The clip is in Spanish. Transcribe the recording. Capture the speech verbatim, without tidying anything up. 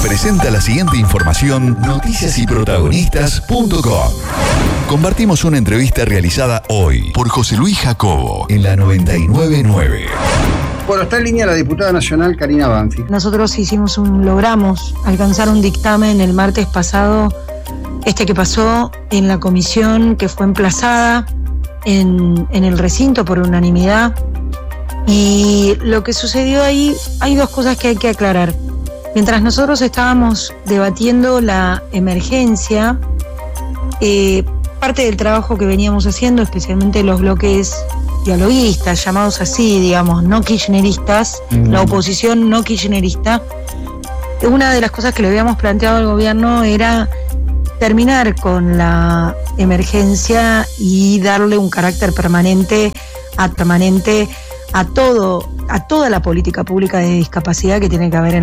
presenta la siguiente información noticias y protagonistas punto com. Compartimos una entrevista realizada hoy por José Luis Jacobo en la noventa y nueve punto nueve. Bueno, está en línea la diputada nacional Karina Banfi. Nosotros hicimos un, logramos alcanzar un dictamen el martes pasado, este que pasó en la comisión que fue emplazada en, en el recinto por unanimidad. Y lo que sucedió ahí, hay dos cosas que hay que aclarar. Mientras nosotros estábamos debatiendo la emergencia, eh, parte del trabajo que veníamos haciendo, especialmente los bloques dialoguistas, llamados así, digamos, no kirchneristas, mm. la oposición no kirchnerista, una de las cosas que le habíamos planteado al gobierno era terminar con la emergencia y darle un carácter permanente a permanente a todo, a toda la política pública de discapacidad que tiene que haber en